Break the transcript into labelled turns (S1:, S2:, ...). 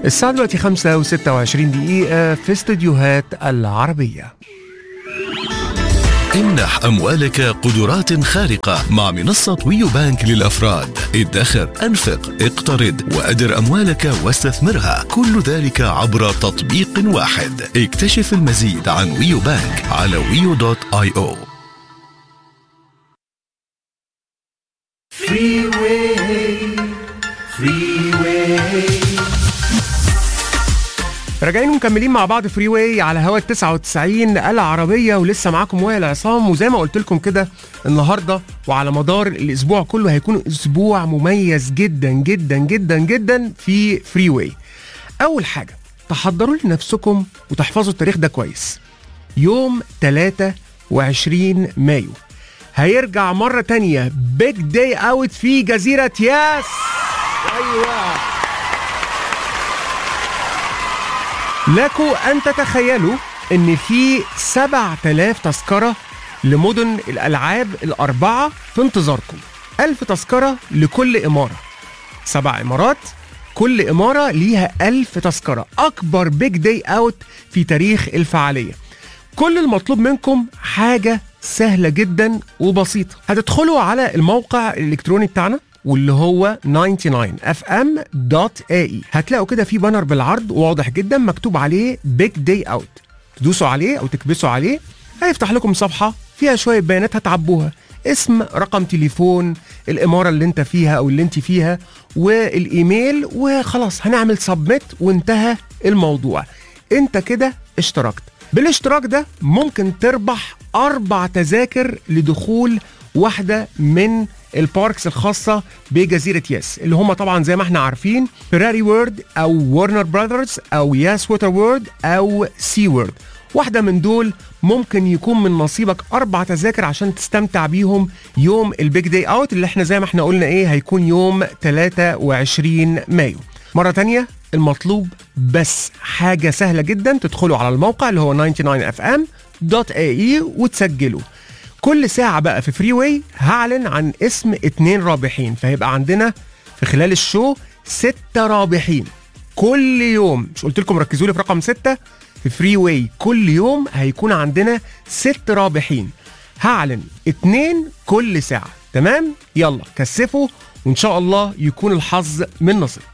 S1: الساعة دلوقتي 5:26 في استديوهات العربية.
S2: امنح أموالك قدرات خارقة مع منصة ويو بانك للأفراد. ادخر، أنفق، اقترض وأدر أموالك واستثمرها، كل ذلك عبر تطبيق واحد. اكتشف المزيد عن ويو بانك على wiyo.io.
S1: راجعين ومكملين مع بعض فري واي على هوا 99 العربية، ولسه معاكم وائل عصام. وزي ما قلت لكم كده، النهارده وعلى مدار الاسبوع كله هيكون اسبوع مميز جدا جدا جدا جدا في فري واي. اول حاجة تحضروا لنفسكم وتحفظوا التاريخ ده كويس. يوم 23 مايو هيرجع مرة تانية بيج داي اوت في جزيرة ياس. ايوه، لكم أن تتخيلوا أن في 7000 تذكرة لمدن الألعاب الأربعة في انتظاركم. 1000 تذكرة لكل إمارة، 7 إمارات، كل إمارة ليها 1000 تذكرة. أكبر بيج داي أوت في تاريخ الفعالية. كل المطلوب منكم حاجة سهلة جدا وبسيطة. هتدخلوا على الموقع الإلكتروني بتاعنا واللي هو 99fm.ae. هتلاقوا كده في بانر بالعرض واضح جدا مكتوب عليه بيج داي اوت. تدوسوا عليه او تكبسوا عليه، هيفتح لكم صفحة فيها شوية بيانات هتعبوها: اسم، رقم تليفون، الإمارة اللي انت فيها او اللي انت فيها، والايميل، وخلاص هنعمل سبميت وانتهى الموضوع. انت كده اشتركت. بالاشتراك ده ممكن تربح 4 تذاكر لدخول واحدة من الباركس الخاصة بجزيرة ياس، اللي هم طبعا زي ما احنا عارفين فيراري وورد او وارنر براذرز او ياس ووتر وورد او سي وورد. واحدة من دول ممكن يكون من نصيبك 4 تذاكر عشان تستمتع بيهم يوم البيج داي اوت، اللي احنا زي ما احنا قلنا هيكون يوم 23 مايو. مرة تانية، المطلوب بس حاجة سهلة جدا، تدخلوا على الموقع اللي هو 99fm.ae وتسجلوا. كل ساعة بقى في فري واي هعلن عن اسم 2 رابحين، فهيبقى عندنا في خلال الشو 6 رابحين كل يوم. مش قلت لكم ركزوا لي في رقم 6؟ في فري واي كل يوم هيكون عندنا 6 رابحين، هعلن 2 كل ساعة. تمام؟ يلا كثفوا وإن شاء الله يكون الحظ من نصيبكم.